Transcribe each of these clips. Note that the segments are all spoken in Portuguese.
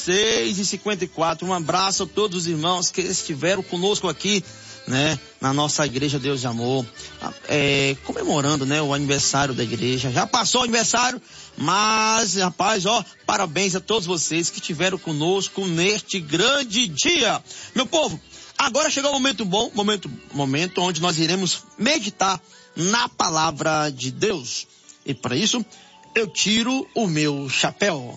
6h54, um abraço a todos os irmãos que estiveram conosco aqui, né, na nossa igreja Deus de Amor, comemorando, né, o aniversário da igreja. Já passou o aniversário, mas, rapaz, parabéns a todos vocês que estiveram conosco neste grande dia. Meu povo, agora chegou o momento bom, momento onde nós iremos meditar na palavra de Deus. E para isso, eu tiro o meu chapéu.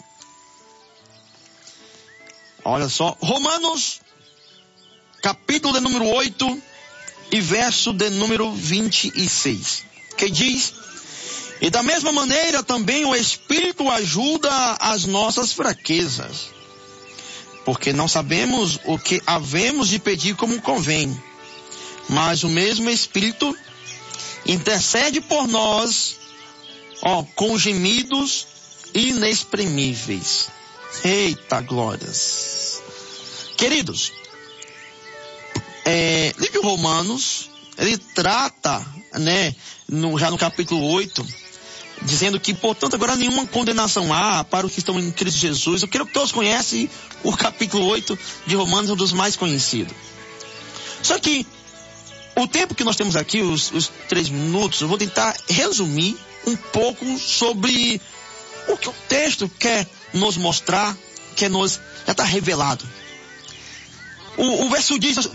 Olha só, Romanos, capítulo de número 8 e verso de número 26, que diz: e da mesma maneira também o Espírito ajuda as nossas fraquezas, porque não sabemos o que havemos de pedir como convém, mas o mesmo Espírito intercede por nós, com gemidos inexprimíveis. Eita glórias! Queridos, livro de Romanos, ele trata, né, já no capítulo 8, dizendo que, portanto, agora nenhuma condenação há para os que estão em Cristo Jesus. Eu creio que todos conhecem o capítulo 8 de Romanos, um dos mais conhecidos. Só que o tempo que nós temos aqui, os 3 minutos, eu vou tentar resumir um pouco sobre o que o texto quer nos mostrar, já está revelado. O verso diz